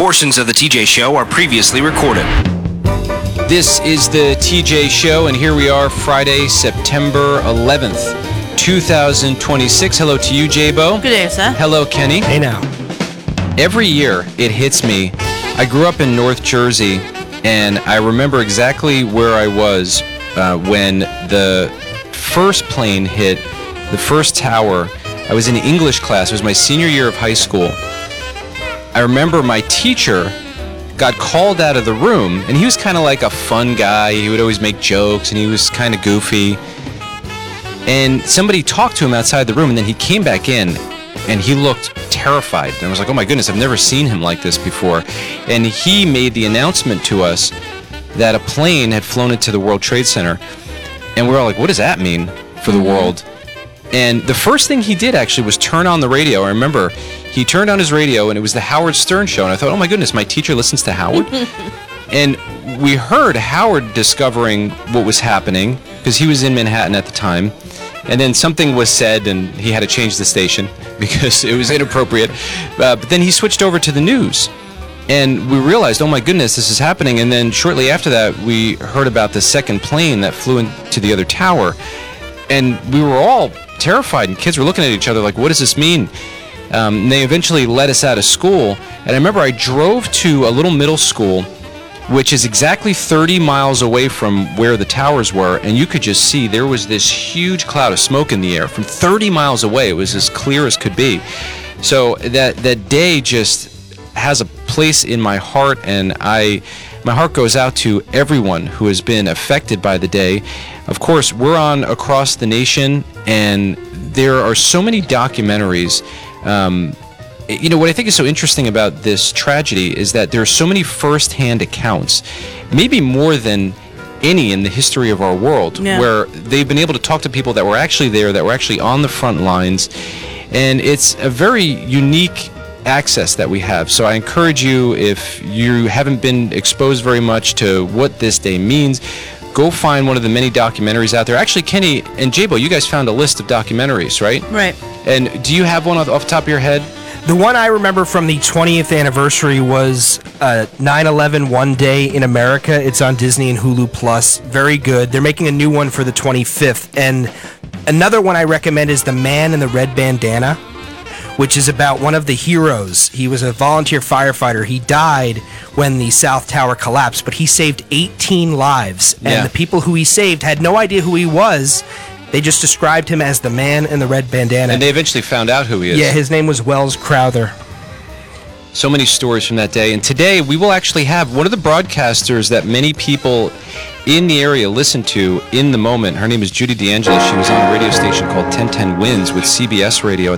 Portions of the TJ Show are previously recorded. This is the TJ Show, and here we are, Friday, September 11th, 2026. Hello to you, J-Bo. Good day, sir. Hello, Kenny. Hey now. Every year, it hits me. I grew up in North Jersey, and I remember exactly where I was when the first plane hit the first tower. I was in English class. It was my senior year of high school. I remember my teacher got called out of the room, and he was kind of like a fun guy. He would always make jokes, and he was kind of goofy. And somebody talked to him outside the room, and then he came back in, and he looked terrified. And I was like, oh my goodness, I've never seen him like this before. And he made the announcement to us that a plane had flown into the World Trade Center. And we were all like, what does that mean for the world? And the first thing he did actually was turn on the radio. I remember he turned on his radio, and it was the Howard Stern show. And I thought, oh my goodness, my teacher listens to Howard? And we heard Howard discovering what was happening, because he was in Manhattan at the time. And then something was said, and he had to change the station because it was inappropriate. But then he switched over to the news. And we realized, oh my goodness, this is happening. And then shortly after that, we heard about the second plane that flew into the other tower. And we were all terrified, and kids were looking at each other like, what does this mean? And they eventually let us out of school. And I remember I drove to a little middle school, which is exactly 30 miles away from where the towers were, and you could just see there was this huge cloud of smoke in the air from 30 miles away. It was as clear as could be. So that day just has a place in my heart, and my heart goes out to everyone who has been affected by the day. Of course, we're on across the nation, and there are so many documentaries. What I think is so interesting about this tragedy is that there are so many first-hand accounts, maybe more than any in the history of our world, where they've been able to talk to people that were actually there, that were actually on the front lines, and it's a very unique access that we have. So I encourage you, if you haven't been exposed very much to what this day means, go find one of the many documentaries out there. Actually, Kenny and J-Bo, you guys found a list of documentaries, right? Right. And do you have one off the top of your head? The one I remember from the 20th anniversary was 9/11 One Day in America. It's on Disney and Hulu Plus. Very good. They're making a new one for the 25th. And another one I recommend is The Man in the Red Bandana, which is about one of the heroes. He was a volunteer firefighter. He died when the South Tower collapsed, but he saved 18 lives. And the people who he saved had no idea who he was. They just described him as the Man in the Red Bandana. And they eventually found out who he is. Yeah, his name was Wells Crowther. So many stories from that day. And today we will actually have one of the broadcasters that many people in the area listen to in the moment. Her name is Judy D'Angelo. She was on a radio station called 1010 Winds with CBS Radio